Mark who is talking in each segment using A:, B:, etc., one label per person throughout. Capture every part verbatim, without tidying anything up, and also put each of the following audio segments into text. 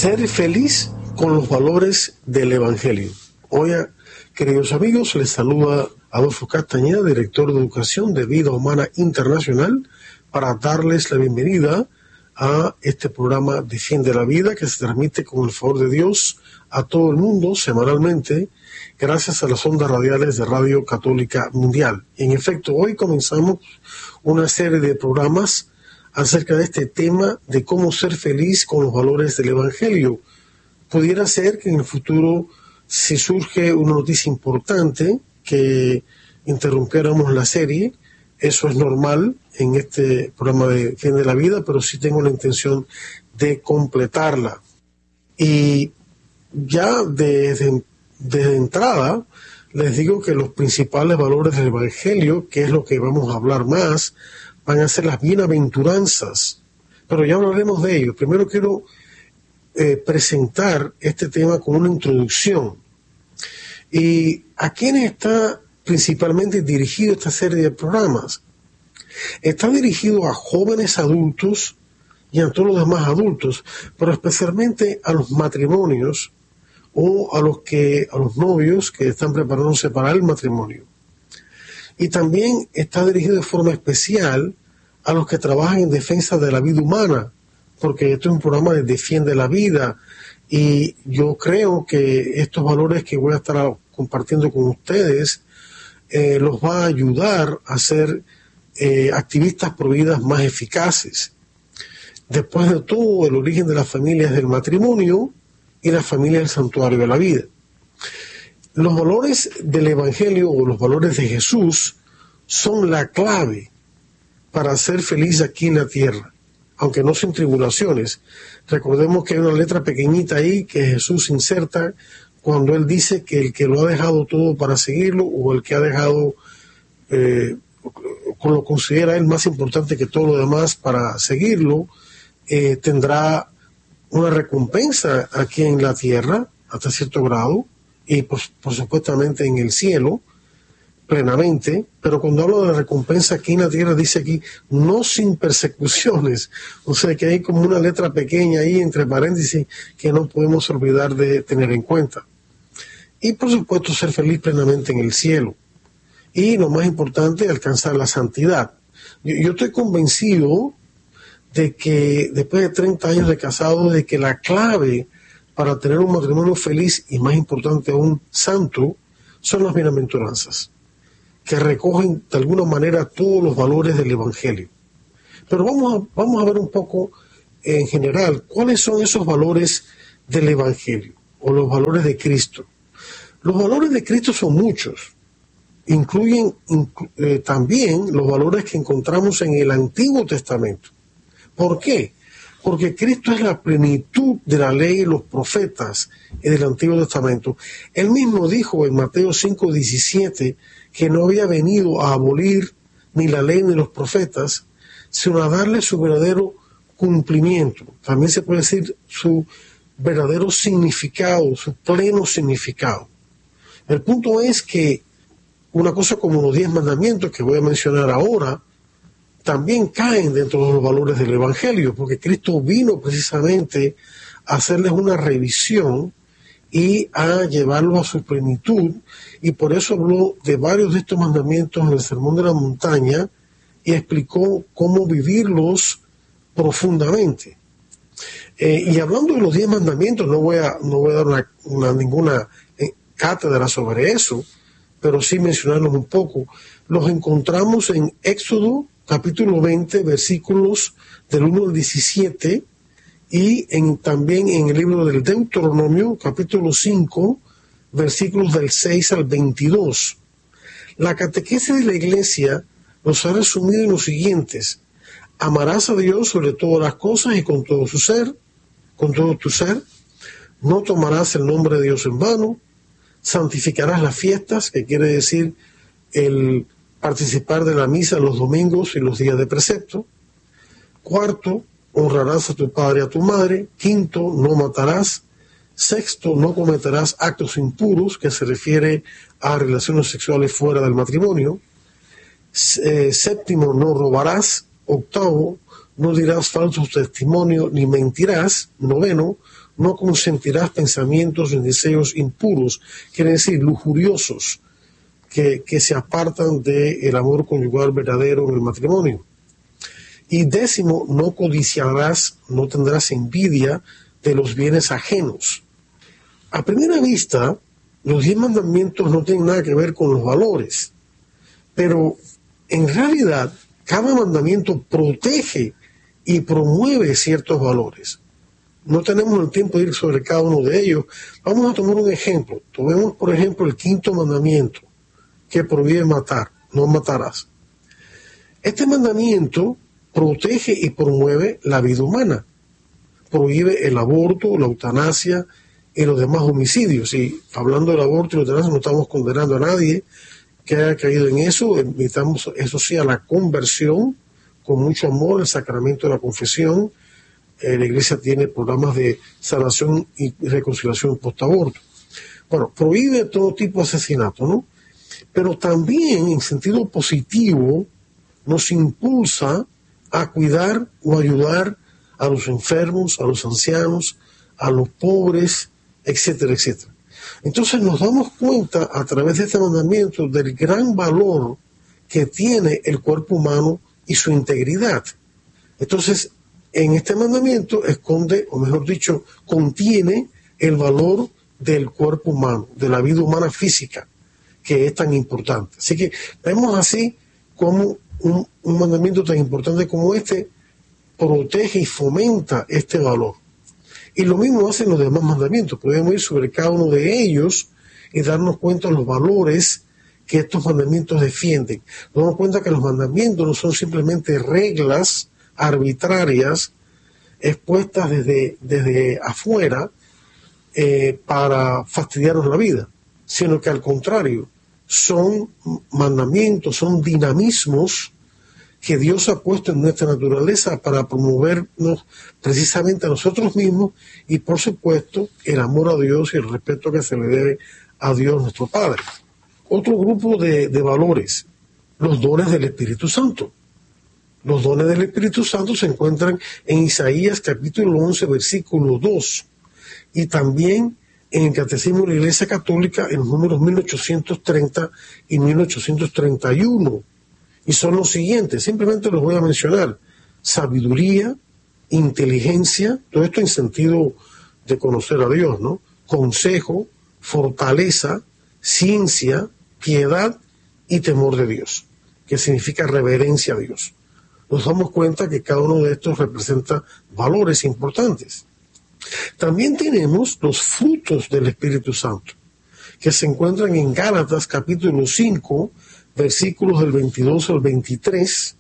A: Ser feliz con los valores del Evangelio. Hoy, queridos amigos, les saluda Adolfo Castañeda, director de Educación de Vida Humana Internacional, para darles la bienvenida a este programa Defiende la Vida, que se transmite con el favor de Dios a todo el mundo semanalmente, gracias a las ondas radiales de Radio Católica Mundial. En efecto, hoy comenzamos una serie de programas acerca de este tema de cómo ser feliz con los valores del Evangelio. Pudiera ser que en el futuro, si surge una noticia importante, que interrumpiéramos la serie. Eso es normal en este programa de Fin de la Vida, pero sí tengo la intención de completarla. Y ya desde, desde entrada les digo que los principales valores del Evangelio, que es lo que vamos a hablar más, van a ser las bienaventuranzas, pero ya hablaremos de ello. Primero quiero eh, presentar este tema con una introducción. ¿Y a quiénes está principalmente dirigido esta serie de programas? Está dirigido a jóvenes adultos y a todos los demás adultos, pero especialmente a los matrimonios o a los que a los novios que están preparándose para el matrimonio. Y también está dirigido de forma especial a los que trabajan en defensa de la vida humana, porque esto es un programa de Defiende la Vida, y yo creo que estos valores que voy a estar compartiendo con ustedes eh, los va a ayudar a ser eh, activistas pro vidas más eficaces. Después de todo, el origen de la familia es del matrimonio y la familia es el santuario de la vida. Los valores del Evangelio o los valores de Jesús son la clave para ser feliz aquí en la tierra, aunque no sin tribulaciones. Recordemos que hay una letra pequeñita ahí que Jesús inserta cuando Él dice que el que lo ha dejado todo para seguirlo, o el que ha dejado, eh, lo considera Él más importante que todo lo demás para seguirlo, eh, tendrá una recompensa aquí en la tierra hasta cierto grado, y por, por supuestamente en el cielo plenamente. Pero cuando hablo de la recompensa aquí en la tierra, dice aquí no sin persecuciones, o sea que hay como una letra pequeña ahí entre paréntesis que no podemos olvidar de tener en cuenta. Y por supuesto ser feliz plenamente en el cielo, y lo más importante, alcanzar la santidad. Yo, yo estoy convencido de que después de treinta años de casado, de que la clave para tener un matrimonio feliz y, más importante aún, santo, son las bienaventuranzas, que recogen de alguna manera todos los valores del Evangelio. Pero vamos a, vamos a ver un poco en general cuáles son esos valores del Evangelio o los valores de Cristo. Los valores de Cristo son muchos. Incluyen inclu, eh, también los valores que encontramos en el Antiguo Testamento. ¿Por qué? Porque Cristo es la plenitud de la ley y los profetas en el Antiguo Testamento. Él mismo dijo en Mateo cinco diecisiete que no había venido a abolir ni la ley ni los profetas, sino a darle su verdadero cumplimiento. También se puede decir su verdadero significado, su pleno significado. El punto es que una cosa como los diez mandamientos que voy a mencionar ahora, también caen dentro de los valores del Evangelio, porque Cristo vino precisamente a hacerles una revisión y a llevarlos a su plenitud, y por eso habló de varios de estos mandamientos en el Sermón de la Montaña y explicó cómo vivirlos profundamente. Eh, y hablando de los diez mandamientos, no voy a, no voy a dar una, una, ninguna eh, cátedra sobre eso, pero sí mencionarlos un poco. Los encontramos en Éxodo capítulo veinte, versículos del uno al diecisiete, y en, también en el libro del Deuteronomio, capítulo cinco, versículos del seis al veintidós. La catequesis de la Iglesia los ha resumido en los siguientes: amarás a Dios sobre todas las cosas y con todo su ser, con todo tu ser, no tomarás el nombre de Dios en vano, santificarás las fiestas, que quiere decir el participar de la misa los domingos y los días de precepto. Cuarto, honrarás a tu padre y a tu madre. Quinto, no matarás. Sexto, no cometerás actos impuros, que se refiere a relaciones sexuales fuera del matrimonio. Eh, séptimo, no robarás. Octavo, no dirás falsos testimonios, ni mentirás. Noveno, no consentirás pensamientos ni deseos impuros, quiere decir lujuriosos, que, que se apartan del amor conyugal verdadero en el matrimonio. Y décimo, no codiciarás, no tendrás envidia de los bienes ajenos. A primera vista, los diez mandamientos no tienen nada que ver con los valores, pero en realidad cada mandamiento protege y promueve ciertos valores. No tenemos el tiempo de ir sobre cada uno de ellos. Vamos a tomar un ejemplo. Tomemos, por ejemplo, el quinto mandamiento, que prohíbe matar, no matarás. Este mandamiento protege y promueve la vida humana. Prohíbe el aborto, la eutanasia y los demás homicidios. Y hablando del aborto y la eutanasia, no estamos condenando a nadie que haya caído en eso. Invitamos, eso sí, a la conversión, con mucho amor, el sacramento de la confesión. Eh, la Iglesia tiene programas de sanación y reconciliación post-aborto. Bueno, prohíbe todo tipo de asesinato, ¿no? Pero también, en sentido positivo, nos impulsa a cuidar o ayudar a los enfermos, a los ancianos, a los pobres, etcétera, etcétera. Entonces nos damos cuenta a través de este mandamiento del gran valor que tiene el cuerpo humano y su integridad. Entonces, en este mandamiento esconde, o mejor dicho, contiene el valor del cuerpo humano, de la vida humana física, que es tan importante. Así que vemos así como un, un mandamiento tan importante como este protege y fomenta este valor. Y lo mismo hacen los demás mandamientos. Podemos ir sobre cada uno de ellos y darnos cuenta de los valores que estos mandamientos defienden. Nos damos cuenta que los mandamientos no son simplemente reglas arbitrarias expuestas desde, desde afuera eh, para fastidiarnos la vida, sino que al contrario, son mandamientos, son dinamismos que Dios ha puesto en nuestra naturaleza para promovernos precisamente a nosotros mismos y, por supuesto, el amor a Dios y el respeto que se le debe a Dios nuestro Padre. Otro grupo de, de valores, los dones del Espíritu Santo. Los dones del Espíritu Santo se encuentran en Isaías capítulo once, versículo dos, y también en el Catecismo de la Iglesia Católica en los números mil ochocientos treinta y mil ochocientos treinta y uno. Y son los siguientes, simplemente los voy a mencionar: sabiduría, inteligencia, todo esto en sentido de conocer a Dios, ¿no? Consejo, fortaleza, ciencia, piedad y temor de Dios, que significa reverencia a Dios. Nos damos cuenta que cada uno de estos representa valores importantes. También tenemos los frutos del Espíritu Santo, que se encuentran en Gálatas capítulo cinco, versículos del veintidós al veintitrés,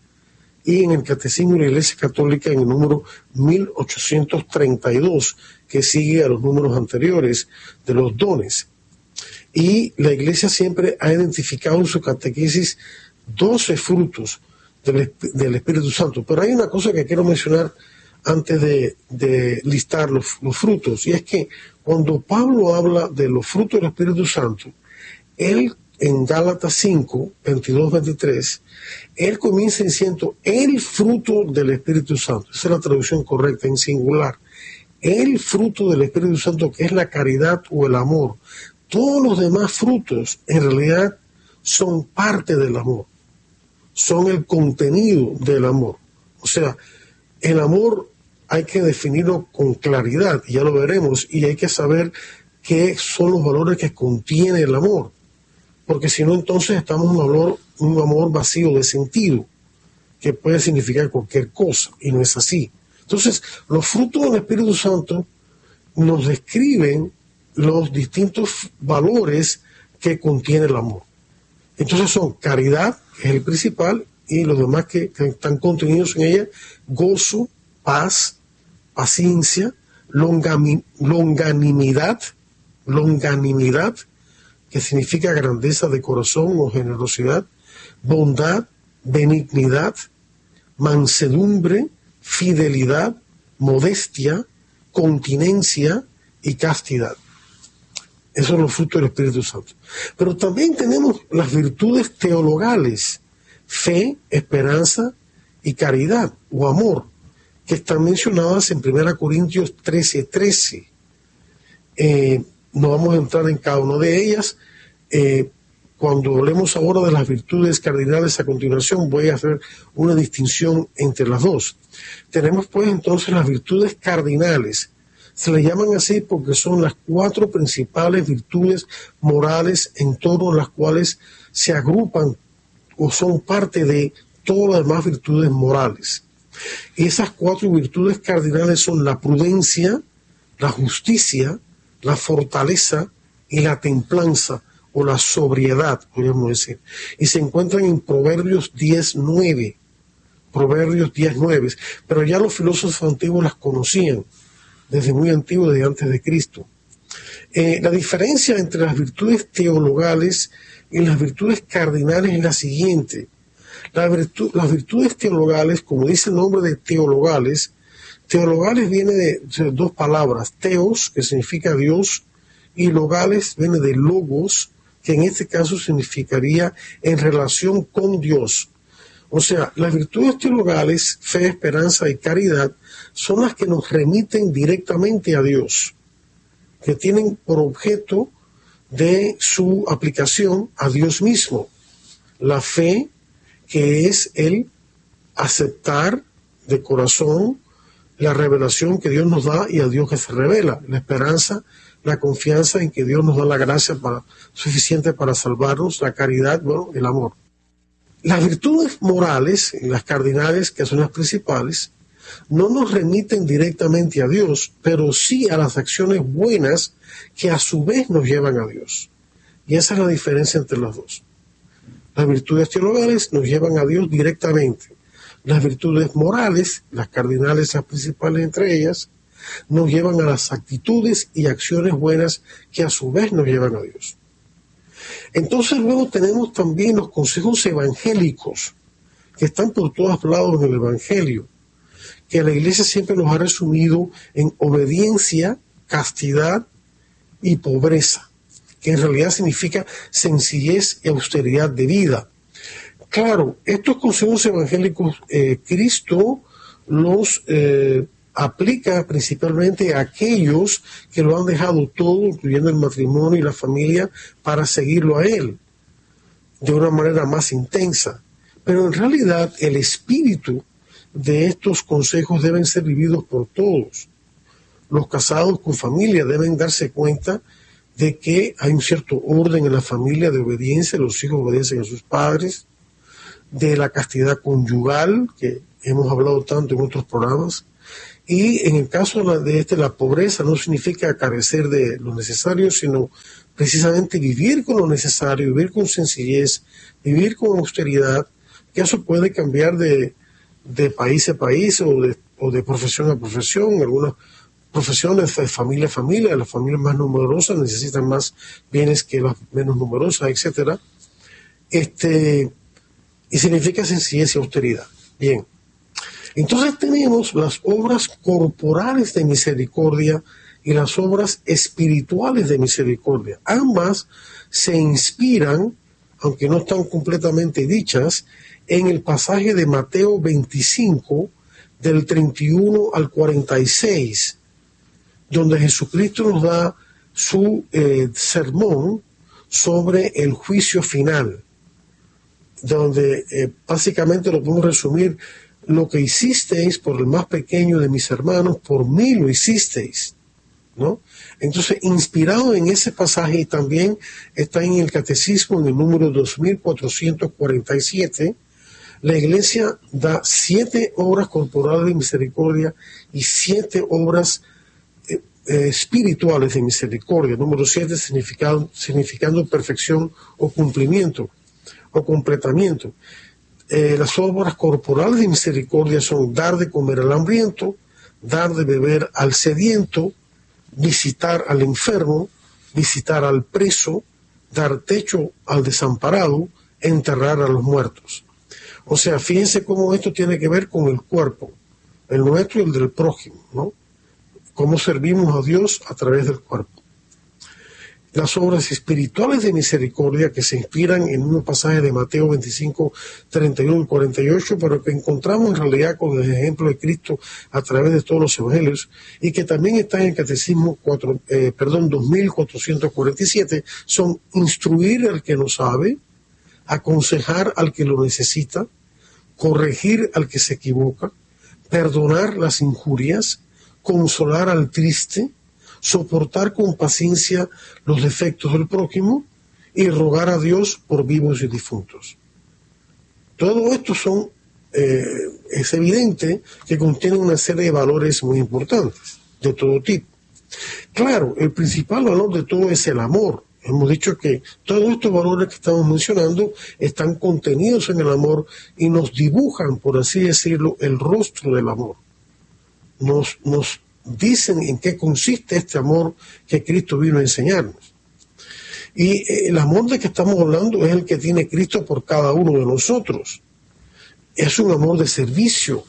A: y en el Catecismo de la Iglesia Católica en el número mil ochocientos treinta y dos, que sigue a los números anteriores de los dones. Y la Iglesia siempre ha identificado en su catequesis doce frutos del, del Espíritu Santo. Pero hay una cosa que quiero mencionar antes de, de listar los, los frutos, y es que cuando Pablo habla de los frutos del Espíritu Santo, él en Gálatas cinco, veintidós, veintitrés, él comienza diciendo el fruto del Espíritu Santo. Esa es la traducción correcta, en singular. El fruto del Espíritu Santo, que es la caridad o el amor. Todos los demás frutos, en realidad, son parte del amor. Son el contenido del amor. O sea, el amor hay que definirlo con claridad, y ya lo veremos, y hay que saber qué son los valores que contiene el amor. Porque si no, entonces estamos en un amor, un amor vacío de sentido, que puede significar cualquier cosa, y no es así. Entonces, los frutos del Espíritu Santo nos describen los distintos valores que contiene el amor. Entonces son caridad, que es el principal, y los demás que, que están contenidos en ella: gozo, paz, paciencia, longami, longanimidad, longanimidad, que significa grandeza de corazón o generosidad, bondad, benignidad, mansedumbre, fidelidad, modestia, continencia y castidad. Esos son los frutos del Espíritu Santo. Pero también tenemos las virtudes teologales: fe, esperanza y caridad o amor. que están mencionadas en primera Corintios trece trece. Eh, no vamos a entrar en cada una de ellas. Eh, cuando hablemos ahora de las virtudes cardinales a continuación, voy a hacer una distinción entre las dos. Tenemos pues entonces las virtudes cardinales. Se le llaman así porque son las cuatro principales virtudes morales en torno a las cuales se agrupan o son parte de todas las demás virtudes morales. Y esas cuatro virtudes cardinales son la prudencia, la justicia, la fortaleza y la templanza, o la sobriedad, podríamos decir. Y se encuentran en Proverbios diez nueve. Proverbios diez nueve. Pero ya los filósofos antiguos las conocían, desde muy antiguo, desde antes de Cristo. Eh, la diferencia entre las virtudes teologales y las virtudes cardinales es la siguiente. La virtu- las virtudes teologales, como dice el nombre de teologales, teologales viene de, de dos palabras, teos, que significa Dios, y logales viene de logos, que en este caso significaría en relación con Dios. O sea, las virtudes teologales, fe, esperanza y caridad, son las que nos remiten directamente a Dios, que tienen por objeto de su aplicación a Dios mismo. La fe, que es el aceptar de corazón la revelación que Dios nos da y a Dios que se revela. La esperanza, la confianza en que Dios nos da la gracia para, suficiente para salvarnos, la caridad, bueno, el amor. Las virtudes morales, las cardinales, que son las principales, no nos remiten directamente a Dios, pero sí a las acciones buenas que a su vez nos llevan a Dios. Y esa es la diferencia entre las dos. Las virtudes teologales nos llevan a Dios directamente. Las virtudes morales, las cardinales, las principales entre ellas, nos llevan a las actitudes y acciones buenas que a su vez nos llevan a Dios. Entonces luego tenemos también los consejos evangélicos, que están por todos lados en el Evangelio, que la Iglesia siempre los ha resumido en obediencia, castidad y pobreza, que en realidad significa sencillez y austeridad de vida. Claro, estos consejos evangélicos, eh, Cristo los eh, aplica principalmente a aquellos que lo han dejado todo, incluyendo el matrimonio y la familia, para seguirlo a Él de una manera más intensa. Pero en realidad el espíritu de estos consejos deben ser vividos por todos. Los casados con familia deben darse cuenta de que hay un cierto orden en la familia de obediencia, los hijos obedecen a sus padres, de la castidad conyugal, que hemos hablado tanto en otros programas, y en el caso de este, la pobreza no significa carecer de lo necesario, sino precisamente vivir con lo necesario, vivir con sencillez, vivir con austeridad, que eso puede cambiar de, de país a país o de, o de profesión a profesión. Algunas profesiones de familia a familia, las familias más numerosas necesitan más bienes que las menos numerosas, etcétera. Este, y significa sencillez y austeridad. Bien. Entonces tenemos las obras corporales de misericordia y las obras espirituales de misericordia. Ambas se inspiran, aunque no están completamente dichas, en el pasaje de Mateo veinticinco, del treinta y uno al cuarenta y seis, donde Jesucristo nos da su eh, sermón sobre el juicio final, donde eh, básicamente lo podemos resumir: lo que hicisteis por el más pequeño de mis hermanos, por mí lo hicisteis, ¿no? Entonces, inspirado en ese pasaje, y también está en el Catecismo, en el número dos mil cuatrocientos cuarenta y siete, la Iglesia da siete obras corporales de misericordia y siete obras eh, eh, espirituales de misericordia. Número siete significando, significando perfección o cumplimiento o completamiento. Eh, las obras corporales de misericordia son dar de comer al hambriento, dar de beber al sediento, visitar al enfermo, visitar al preso, dar techo al desamparado, enterrar a los muertos. O sea, fíjense cómo esto tiene que ver con el cuerpo, el nuestro y el del prójimo, ¿no? Cómo servimos a Dios a través del cuerpo. las obras espirituales de misericordia que se inspiran en un pasaje de Mateo veinticinco, treinta y uno y cuarenta y ocho, pero que encontramos en realidad con el ejemplo de Cristo a través de todos los evangelios, y que también están en el Catecismo cuatro, eh, perdón, dos mil cuatrocientos cuarenta y siete, son instruir al que no sabe, aconsejar al que lo necesita, corregir al que se equivoca, perdonar las injurias, consolar al triste, soportar con paciencia los defectos del prójimo y rogar a Dios por vivos y difuntos. Todo esto son, eh, es evidente que contienen una serie de valores muy importantes, de todo tipo. Claro, el principal valor de todo es el amor. Hemos dicho que todos estos valores que estamos mencionando están contenidos en el amor y nos dibujan, por así decirlo, el rostro del amor. Nos, nos dicen en qué consiste este amor que Cristo vino a enseñarnos. Y el amor de que estamos hablando es el que tiene Cristo por cada uno de nosotros. Es un amor de servicio.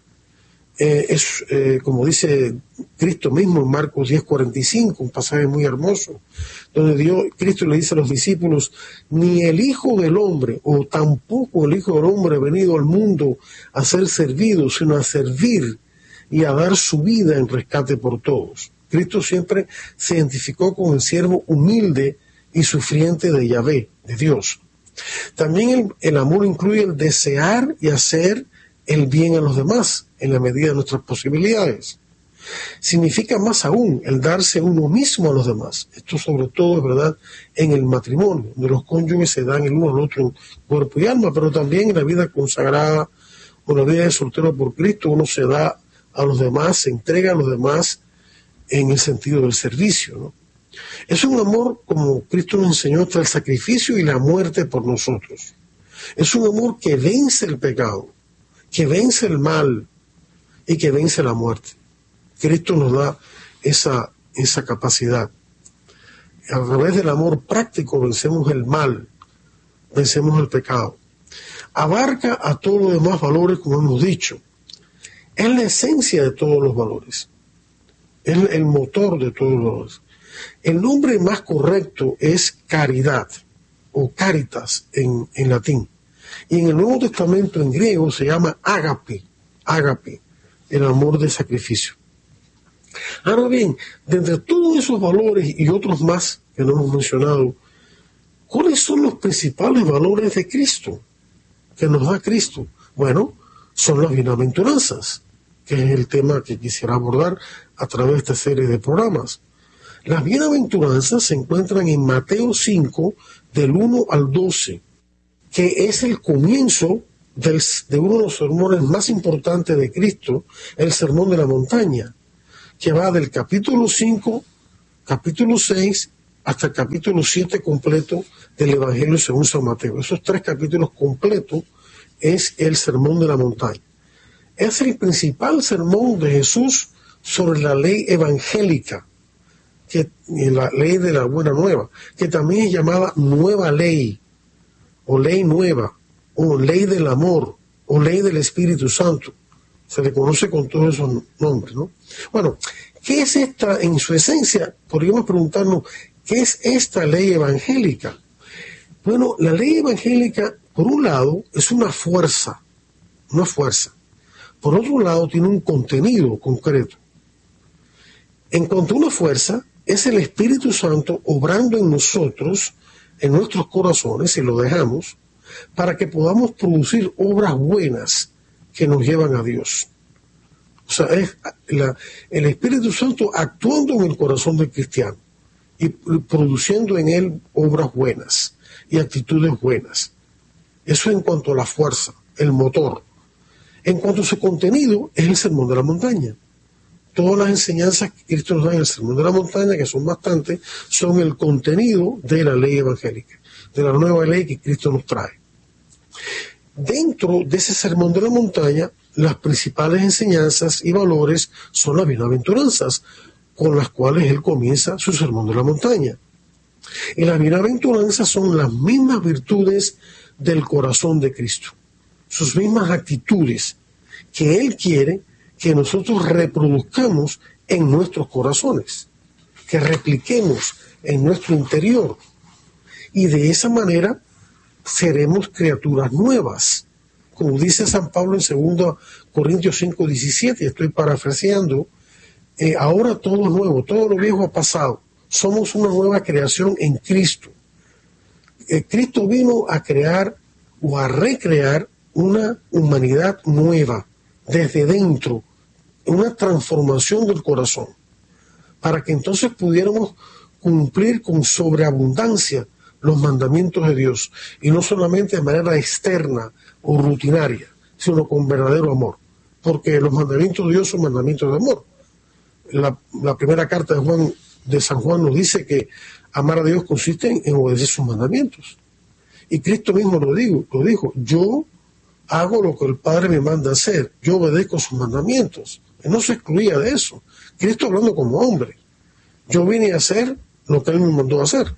A: Eh, es, eh, como dice Cristo mismo en Marcos diez cuarenta y cinco, un pasaje muy hermoso, donde Dios, Cristo le dice a los discípulos: ni el Hijo del Hombre, o tampoco el Hijo del Hombre ha venido al mundo a ser servido, sino a servir y a dar su vida en rescate por todos. Cristo siempre se identificó con el siervo humilde y sufriente de Yahvé, de Dios. También el, el amor incluye el desear y hacer el bien a los demás en la medida de nuestras posibilidades. Significa más aún el darse uno mismo a los demás. Esto sobre todo es verdad en el matrimonio, donde los cónyuges se dan el uno al otro en cuerpo y alma, pero también en la vida consagrada o la vida de soltero por Cristo uno se da a los demás, se entrega a los demás en el sentido del servicio, ¿no? Es un amor, como Cristo nos enseñó, hasta el sacrificio y la muerte por nosotros. Es un amor que vence el pecado, que vence el mal y que vence la muerte. Cristo nos da esa, esa capacidad. A través del amor práctico vencemos el mal, vencemos el pecado. Abarca a todos los demás valores, como hemos dicho. Es la esencia de todos los valores. Es el motor de todos los valores. El nombre más correcto es caridad, o caritas en, en latín. Y en el Nuevo Testamento en griego se llama ágape, ágape, el amor de sacrificio. Ahora bien, de entre todos esos valores y otros más que no hemos mencionado, ¿cuáles son los principales valores de Cristo que nos da Cristo? Bueno, son las bienaventuranzas, que es el tema que quisiera abordar a través de esta serie de programas. Las bienaventuranzas se encuentran en Mateo cinco, del uno al doce, que es el comienzo del, de uno de los sermones más importantes de Cristo, el Sermón de la Montaña, que va del capítulo cinco, capítulo seis, hasta el capítulo siete completo del Evangelio según San Mateo. Esos tres capítulos completos es el Sermón de la Montaña. Es el principal sermón de Jesús sobre la ley evangélica, que, la ley de la Buena Nueva, que también es llamada Nueva Ley, o Ley Nueva, o Ley del Amor, o Ley del Espíritu Santo. Se le conoce con todos esos nombres, ¿no? Bueno, ¿qué es esta en su esencia? Podríamos preguntarnos, ¿qué es esta ley evangélica? Bueno, la ley evangélica, por un lado, es una fuerza, una fuerza. Por otro lado, tiene un contenido concreto. En cuanto a una fuerza, es el Espíritu Santo obrando en nosotros, en nuestros corazones, si lo dejamos, para que podamos producir obras buenas que nos llevan a Dios. O sea, es la, el Espíritu Santo actuando en el corazón del cristiano y produciendo en él obras buenas y actitudes buenas. Eso en cuanto a la fuerza, el motor. En cuanto a su contenido, es el Sermón de la Montaña. Todas las enseñanzas que Cristo nos da en el Sermón de la Montaña, que son bastantes, son el contenido de la ley evangélica, de la nueva ley que Cristo nos trae. Dentro de ese Sermón de la Montaña, las principales enseñanzas y valores son las bienaventuranzas, con las cuales él comienza su Sermón de la Montaña. Y las bienaventuranzas son las mismas virtudes del corazón de Cristo, sus mismas actitudes que él quiere que nosotros reproduzcamos en nuestros corazones. que repliquemos en nuestro interior. Y de esa manera seremos criaturas nuevas. Como dice San Pablo en dos Corintios cinco diecisiete, estoy parafraseando, eh, ahora todo es nuevo, todo lo viejo ha pasado. Somos una nueva creación en Cristo. Eh, Cristo vino a crear o a recrear una humanidad nueva desde dentro, una transformación del corazón, para que entonces pudiéramos cumplir con sobreabundancia los mandamientos de Dios, y no solamente de manera externa o rutinaria, sino con verdadero amor, porque los mandamientos de Dios son mandamientos de amor. La, la primera carta de Juan, de San Juan, nos dice que amar a Dios consiste en, en obedecer sus mandamientos. Y Cristo mismo lo, digo, lo dijo, yo hago lo que el Padre me manda hacer, yo obedezco sus mandamientos. Él no se excluía de eso. Cristo hablando como hombre. Yo vine a hacer lo que Él me mandó a hacer.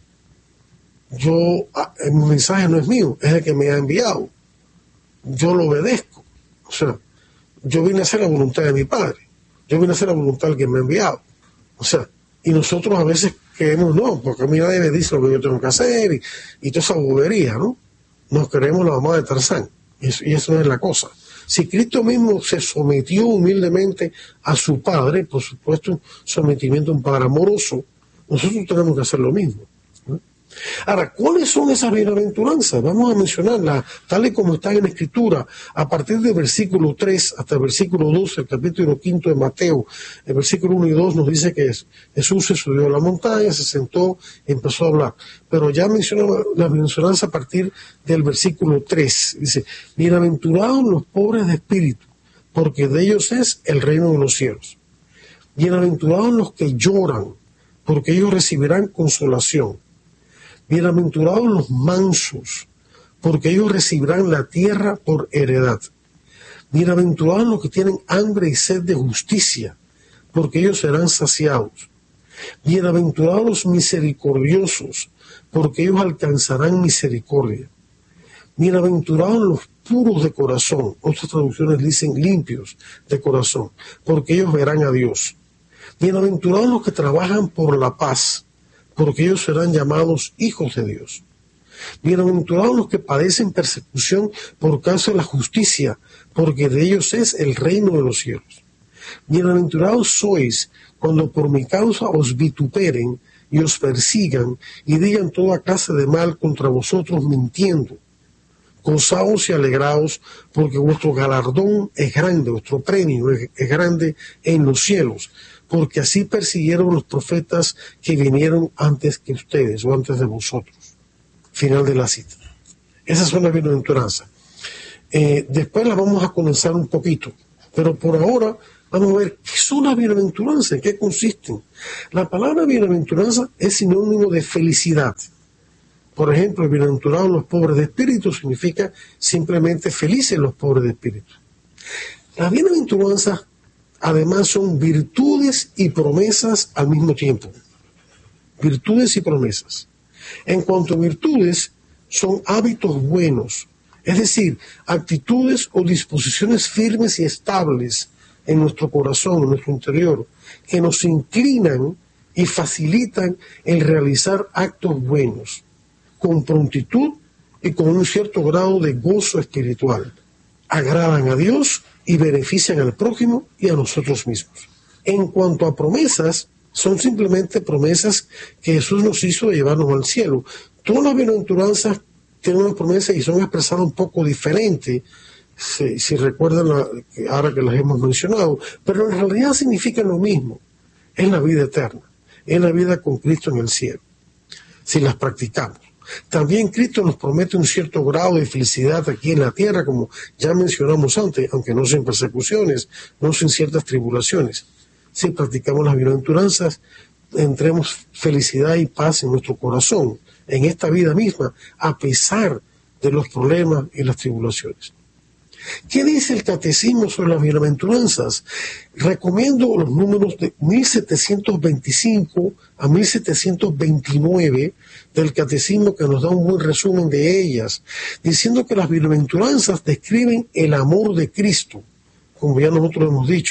A: Yo, el mensaje no es mío, es el que me ha enviado. Yo lo obedezco. O sea, yo vine a hacer la voluntad de mi Padre. Yo vine a hacer la voluntad del que me ha enviado. O sea, y nosotros a veces creemos, no, porque a mí nadie me dice lo que yo tengo que hacer y, y toda esa bobería, ¿no? Nos creemos la mamá de Tarzán. Y eso, y eso no es la cosa. Si Cristo mismo se sometió humildemente a su Padre, por supuesto, un sometimiento a un Padre amoroso, nosotros tenemos que hacer lo mismo, ¿no? Ahora, ¿cuáles son esas bienaventuranzas? Vamos a mencionarlas tal y como están en la Escritura, a partir del versículo tres hasta el versículo doce, el capítulo quinto de Mateo. El versículo uno y dos nos dice que Jesús se subió a la montaña, se sentó y empezó a hablar. Pero ya mencionamos las bienaventuranzas a partir del versículo tres. Dice, bienaventurados los pobres de espíritu, porque de ellos es el reino de los cielos. Bienaventurados los que lloran, porque ellos recibirán consolación. Bienaventurados los mansos, porque ellos recibirán la tierra por heredad. Bienaventurados los que tienen hambre y sed de justicia, porque ellos serán saciados. Bienaventurados los misericordiosos, porque ellos alcanzarán misericordia. Bienaventurados los puros de corazón, otras traducciones dicen limpios de corazón, porque ellos verán a Dios. Bienaventurados los que trabajan por la paz, porque ellos serán llamados hijos de Dios. Bienaventurados los que padecen persecución por causa de la justicia, porque de ellos es el reino de los cielos. Bienaventurados sois cuando por mi causa os vituperen y os persigan y digan toda clase de mal contra vosotros mintiendo. Gozaos y alegraos, porque vuestro galardón es grande, vuestro premio es, es grande en los cielos, porque así persiguieron los profetas que vinieron antes que ustedes o antes de vosotros. Final de la cita. Esas son las bienaventuranzas. Eh, después las vamos a condensar un poquito, pero por ahora vamos a ver qué son las bienaventuranzas, en qué consisten. La palabra bienaventuranza es sinónimo de felicidad. Por ejemplo, bienaventurados los pobres de espíritu significa simplemente felices los pobres de espíritu. Las bienaventuranzas además son virtudes y promesas al mismo tiempo. Virtudes y promesas. En cuanto a virtudes, son hábitos buenos, es decir, actitudes o disposiciones firmes y estables en nuestro corazón, en nuestro interior, que nos inclinan y facilitan el realizar actos buenos, con prontitud y con un cierto grado de gozo espiritual. Agradan a Dios y benefician al prójimo y a nosotros mismos. En cuanto a promesas, son simplemente promesas que Jesús nos hizo de llevarnos al cielo. Todas las bienaventuranzas tienen una promesa y son expresadas un poco diferente, si, si recuerdan la, ahora que las hemos mencionado, pero en realidad significan lo mismo. Es la vida eterna, es la vida con Cristo en el cielo, si las practicamos. También Cristo nos promete un cierto grado de felicidad aquí en la tierra, como ya mencionamos antes, aunque no sin persecuciones, no sin ciertas tribulaciones. Si practicamos las bienaventuranzas, tendremos felicidad y paz en nuestro corazón, en esta vida misma, a pesar de los problemas y las tribulaciones. ¿Qué dice el Catecismo sobre las bienaventuranzas? Recomiendo los números de mil setecientos veinticinco a mil setecientos veintinueve del Catecismo, que nos da un buen resumen de ellas, diciendo que las bienaventuranzas describen el amor de Cristo, como ya nosotros hemos dicho,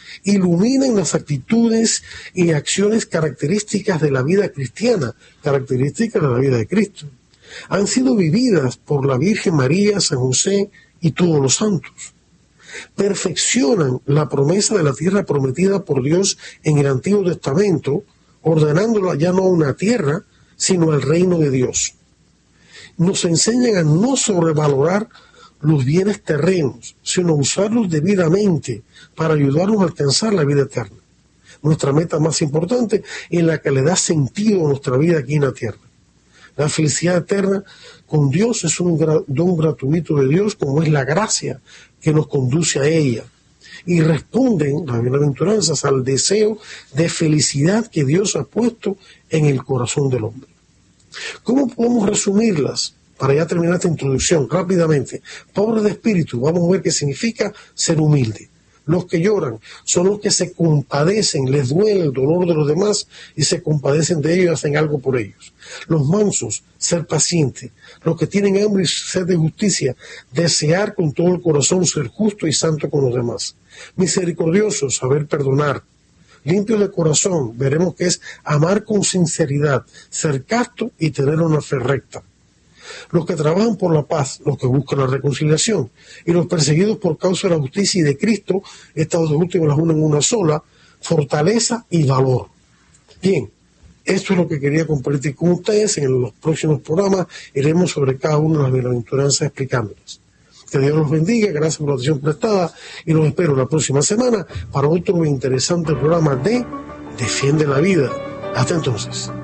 A: iluminan las actitudes y acciones características de la vida cristiana, características de la vida de Cristo. Han sido vividas por la Virgen María, San José y todos los santos. Perfeccionan la promesa de la tierra prometida por Dios en el Antiguo Testamento, ordenándola ya no a una tierra, sino al reino de Dios. Nos enseñan a no sobrevalorar los bienes terrenos, sino usarlos debidamente para ayudarnos a alcanzar la vida eterna. Nuestra meta más importante es la que le da sentido a nuestra vida aquí en la tierra. La felicidad eterna con Dios es un don gratuito de Dios, como es la gracia que nos conduce a ella. Y responden las bienaventuranzas al deseo de felicidad que Dios ha puesto en el corazón del hombre. ¿Cómo podemos resumirlas? Para ya terminar esta introducción, rápidamente. Pobre de espíritu, vamos a ver qué significa ser humilde. Los que lloran son los que se compadecen, les duele el dolor de los demás y se compadecen de ellos y hacen algo por ellos. Los mansos, ser paciente. Los que tienen hambre y sed de justicia, desear con todo el corazón ser justo y santo con los demás. Misericordiosos, saber perdonar. Limpios de corazón, veremos que es amar con sinceridad, ser casto y tener una fe recta. Los que trabajan por la paz, los que buscan la reconciliación, y los perseguidos por causa de la justicia y de Cristo, estas dos últimas las unen en una sola, fortaleza y valor. Bien, esto es lo que quería compartir con ustedes. En los próximos programas iremos sobre cada una de las bienaventuranzas explicándolas. Que Dios los bendiga, gracias por la atención prestada, y los espero la próxima semana para otro interesante programa de Defiende la Vida. Hasta entonces.